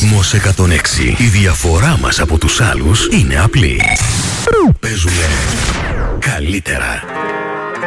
Ρυθμός 106. Η διαφορά μας από τους άλλους είναι απλή. Παίζουμε καλύτερα.